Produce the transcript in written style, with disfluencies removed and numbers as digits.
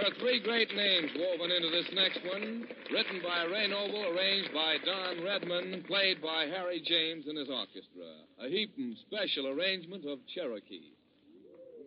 are three great names woven into this next one. Written by Ray Noble, arranged by Don Redman, played by Harry James and his orchestra. A heapin' special arrangement of Cherokee.